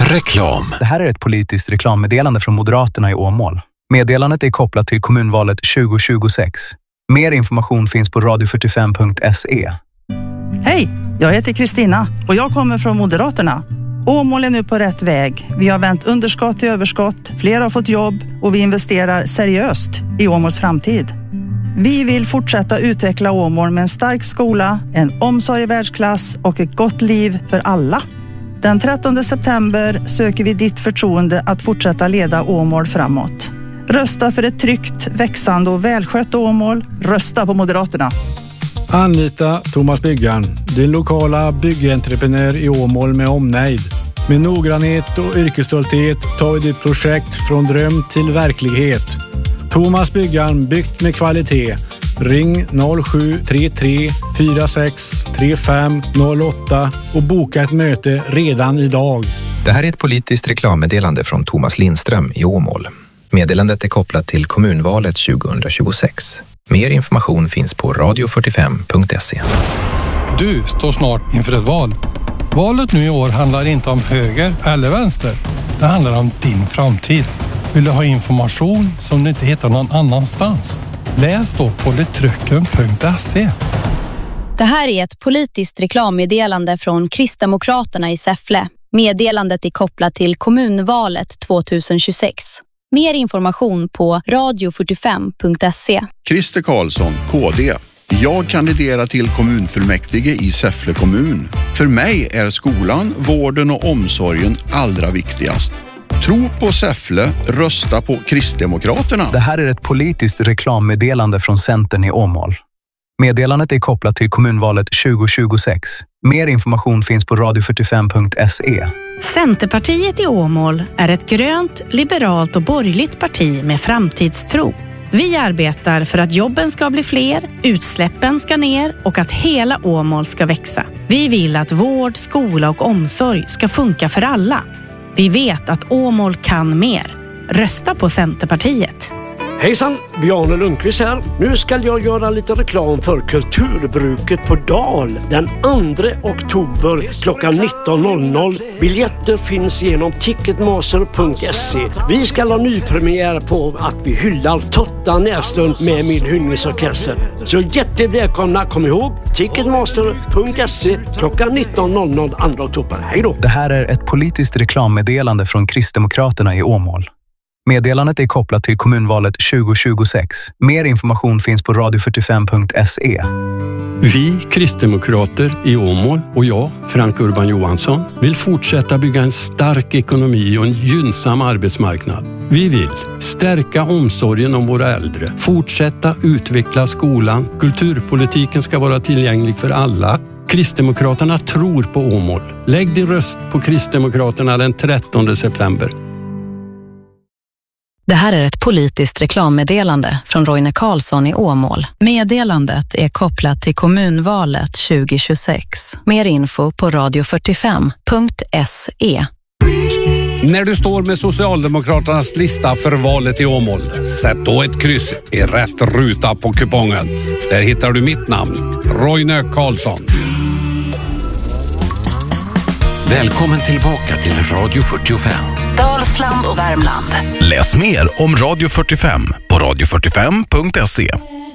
Reklam. Det här är ett politiskt reklammeddelande från Moderaterna i Åmål. Meddelandet är kopplat till kommunvalet 2026. Mer information finns på radio45.se. Hej, jag heter Kristina och jag kommer från Moderaterna. Åmål är nu på rätt väg. Vi har vänt underskott till överskott, fler har fått jobb och vi investerar seriöst i Åmåls framtid. Vi vill fortsätta utveckla Åmål med en stark skola, en omsorg i världsklass och ett gott liv för alla. Den 13 september söker vi ditt förtroende att fortsätta leda Åmål framåt. Rösta för ett tryggt, växande och välskött Åmål. Rösta på Moderaterna. Anlita Thomas Byggaren, din lokala byggentreprenör i Åmål med omnejd. Med noggrannhet och yrkesstolthet tar vi ditt projekt från dröm till verklighet. Thomas Byggaren, byggt med kvalitet. Ring 0733 46 35 08 och boka ett möte redan idag. Det här är ett politiskt reklammeddelande från Thomas Lindström i Åmål. Meddelandet är kopplat till kommunvalet 2026. Mer information finns på radio45.se. Du står snart inför ett val. Valet nu i år handlar inte om höger eller vänster. Det handlar om din framtid. Vill du ha information som du inte hittar någon annanstans? Läs då på letrycken.se. Det här är ett politiskt reklammeddelande från Kristdemokraterna i Säffle. Meddelandet är kopplat till kommunvalet 2026. Mer information på radio45.se. Christer Karlsson, KD. Jag kandiderar till kommunfullmäktige i Säffle kommun. För mig är skolan, vården och omsorgen allra viktigast. Tro på Säffle, rösta på Kristdemokraterna. Det här är ett politiskt reklammeddelande från Centern i Åmål. Meddelandet är kopplat till kommunvalet 2026. Mer information finns på radio45.se. Centerpartiet i Åmål är ett grönt, liberalt och borgerligt parti med framtidstro. Vi arbetar för att jobben ska bli fler, utsläppen ska ner och att hela Åmål ska växa. Vi vill att vård, skola och omsorg ska funka för alla. Vi vet att Åmål kan mer. Rösta på Centerpartiet. Hejsan, Bjarne Lundqvist här. Nu ska jag göra lite reklam för Kulturbruket på Dal den 2 oktober klockan 19.00. Biljetter finns genom ticketmaster.se. Vi ska ha nypremiär på att vi hyllar Totta Näslund med min hyllningsorkester. Så jättevälkomna, kom ihåg ticketmaster.se klockan 19.00 2 oktober. Hej då! Det här är ett politiskt reklammeddelande från Kristdemokraterna i Åmål. Meddelandet är kopplat till kommunvalet 2026. Mer information finns på radio45.se. Vi kristdemokrater i Åmål och jag, Frank Urban Johansson, vill fortsätta bygga en stark ekonomi och en gynnsam arbetsmarknad. Vi vill stärka omsorgen om våra äldre, fortsätta utveckla skolan, kulturpolitiken ska vara tillgänglig för alla. Kristdemokraterna tror på Åmål. Lägg din röst på Kristdemokraterna den 13 september. Det här är ett politiskt reklammeddelande från Roine Karlsson i Åmål. Meddelandet är kopplat till kommunvalet 2026. Mer info på radio45.se. När du står med Socialdemokraternas lista för valet i Åmål, sätt då ett kryss i rätt ruta på kupongen. Där hittar du mitt namn, Roine Karlsson. Välkommen tillbaka till Radio 45. Dalsland och Värmland. Läs mer om Radio 45 på radio45.se.